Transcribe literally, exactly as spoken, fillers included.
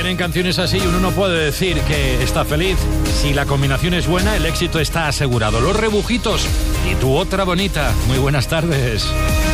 salen canciones así y uno no puede decir que está feliz. Si la combinación es buena, el éxito está asegurado. Los Rebujitos y Tu Otra Bonita. Muy buenas tardes.